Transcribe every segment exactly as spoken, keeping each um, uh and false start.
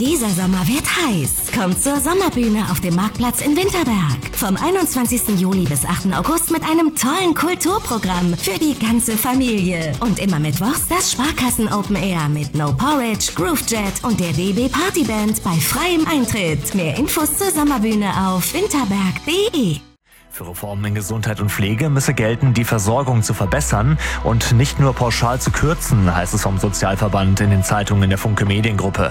Dieser Sommer wird heiß. Kommt zur Sommerbühne auf dem Marktplatz in Winterberg. Vom einundzwanzigsten Juli bis achten August mit einem tollen Kulturprogramm für die ganze Familie. Und immer mittwochs das Sparkassen Open Air mit No Porridge, Groove Jet und der D B Partyband bei freiem Eintritt. Mehr Infos zur Sommerbühne auf winterberg punkt de. Für Reformen in Gesundheit und Pflege müsse gelten, die Versorgung zu verbessern und nicht nur pauschal zu kürzen, heißt es vom Sozialverband in den Zeitungen der Funke Mediengruppe.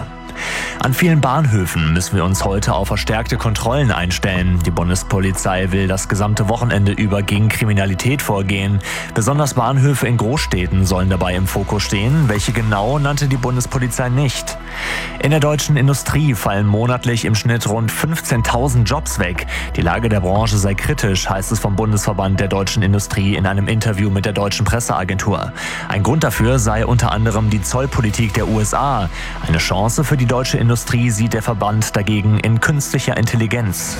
An vielen Bahnhöfen müssen wir uns heute auf verstärkte Kontrollen einstellen. Die Bundespolizei will das gesamte Wochenende über gegen Kriminalität vorgehen. Besonders Bahnhöfe in Großstädten sollen dabei im Fokus stehen. Welche genau, nannte die Bundespolizei nicht. In der deutschen Industrie fallen monatlich im Schnitt rund fünfzehntausend Jobs weg. Die Lage der Branche sei kritisch, heißt es vom Bundesverband der deutschen Industrie in einem Interview mit der deutschen Presseagentur. Ein Grund dafür sei unter anderem die Zollpolitik der U S A. Eine Chance für die deutsche Industrie sieht der Verband dagegen in künstlicher Intelligenz.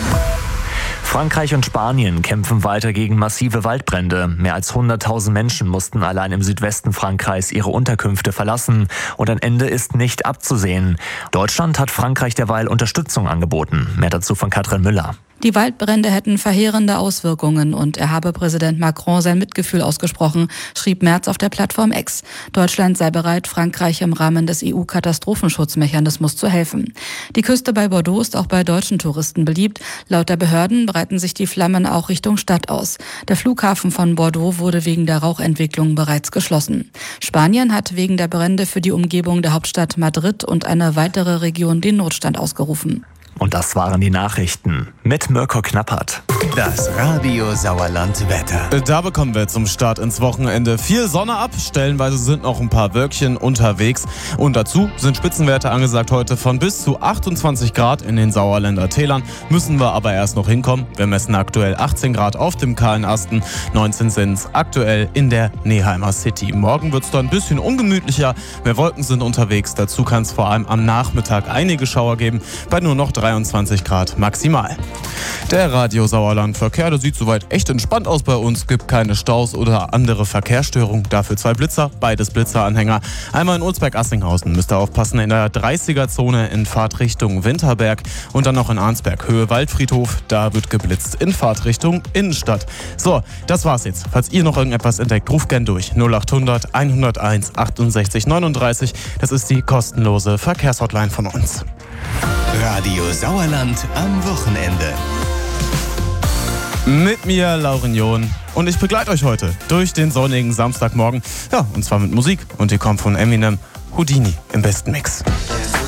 Frankreich und Spanien kämpfen weiter gegen massive Waldbrände. Mehr als hunderttausend Menschen mussten allein im Südwesten Frankreichs ihre Unterkünfte verlassen und ein Ende ist nicht abzusehen. Deutschland hat Frankreich derweil Unterstützung angeboten. Mehr dazu von Katrin Müller. Die Waldbrände hätten verheerende Auswirkungen und er habe Präsident Macron sein Mitgefühl ausgesprochen, schrieb Merz auf der Plattform X. Deutschland sei bereit, Frankreich im Rahmen des E U-Katastrophenschutzmechanismus zu helfen. Die Küste bei Bordeaux ist auch bei deutschen Touristen beliebt. Laut der Behörden breiten sich die Flammen auch Richtung Stadt aus. Der Flughafen von Bordeaux wurde wegen der Rauchentwicklung bereits geschlossen. Spanien hat wegen der Brände für die Umgebung der Hauptstadt Madrid und eine weitere Region den Notstand ausgerufen. Und das waren die Nachrichten mit Mirko Knappert. Das Radio Sauerland Wetter. Da bekommen wir zum Start ins Wochenende viel Sonne ab. Stellenweise sind noch ein paar Wölkchen unterwegs. Und dazu sind Spitzenwerte angesagt heute von bis zu achtundzwanzig Grad in den Sauerländer Tälern. Müssen wir aber erst noch hinkommen. Wir messen aktuell achtzehn Grad auf dem kahlen Asten. neunzehn sind es aktuell in der Neheimer City. Morgen wird es dann ein bisschen ungemütlicher. Mehr Wolken sind unterwegs. Dazu kann es vor allem am Nachmittag einige Schauer geben. Bei nur noch dreiundzwanzig Grad maximal. Der Radio Sauerland-Verkehr, der sieht soweit echt entspannt aus bei uns. Gibt keine Staus oder andere Verkehrsstörungen. Dafür zwei Blitzer, beides Blitzeranhänger. Einmal in Ulsberg-Assinghausen, müsst ihr aufpassen, in der dreißiger-Zone in Fahrtrichtung Winterberg. Und dann noch in Arnsberg, Höhe Waldfriedhof, da wird geblitzt in Fahrtrichtung Innenstadt. So, das war's jetzt. Falls ihr noch irgendetwas entdeckt, ruft gern durch. null acht hundert hunderteins achtundsechzig neununddreißig. Das ist die kostenlose Verkehrshotline von uns. Radio Sauerland am Wochenende. Mit mir, Lauren John. Und ich begleite euch heute durch den sonnigen Samstagmorgen. Ja, und zwar mit Musik. Und die kommt von Eminem, Houdini im besten Mix.